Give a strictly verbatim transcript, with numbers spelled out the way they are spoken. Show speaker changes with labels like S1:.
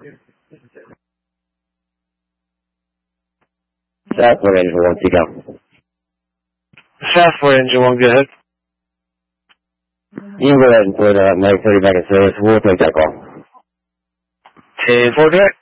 S1: Southport engine one, to go.
S2: Southport engine one, go ahead.
S1: You can go ahead and put uh, Mike thirty back in service. We'll take that call.
S2: ten four, direct.